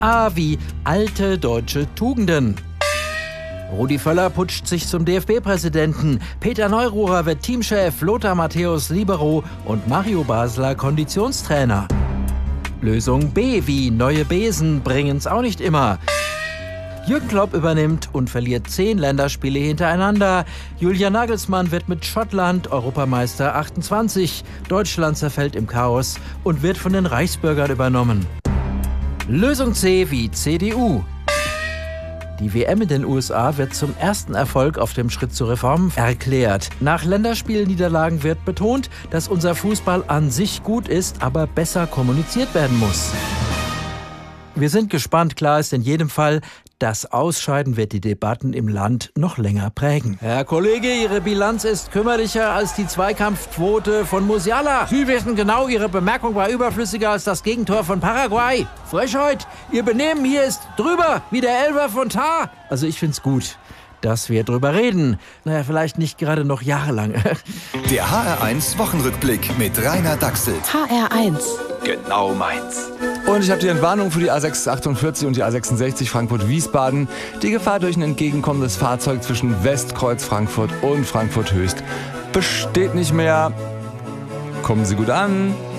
A wie alte deutsche Tugenden. Rudi Völler putscht sich zum DFB-Präsidenten. Peter Neururer wird Teamchef, Lothar Matthäus Libero und Mario Basler Konditionstrainer. Lösung B wie neue Besen bringen's auch nicht immer. Jürgen Klopp übernimmt und verliert 10 Länderspiele hintereinander. Julian Nagelsmann wird mit Schottland Europameister 28. Deutschland zerfällt im Chaos und wird von den Reichsbürgern übernommen. Lösung C wie CDU. Die WM in den USA wird zum ersten Erfolg auf dem Schritt zur Reform erklärt. Nach Länderspielniederlagen wird betont, dass unser Fußball an sich gut ist, aber besser kommuniziert werden muss. Wir sind gespannt. Klar ist in jedem Fall, das Ausscheiden wird die Debatten im Land noch länger prägen. Herr Kollege, Ihre Bilanz ist kümmerlicher als die Zweikampfquote von Musiala. Sie wissen genau, Ihre Bemerkung war überflüssiger als das Gegentor von Paraguay. Frechheit, Ihr Benehmen hier ist drüber, wie der Elfer von Tar. Also ich find's gut, dass wir drüber reden. Naja, vielleicht nicht gerade noch jahrelang. Der HR1 Wochenrückblick mit Rainer Dachselt. HR1. Genau meins. Und ich habe die Entwarnung für die A648 und die A66 Frankfurt-Wiesbaden. Die Gefahr durch ein entgegenkommendes Fahrzeug zwischen Westkreuz Frankfurt und Frankfurt Höchst besteht nicht mehr. Kommen Sie gut an.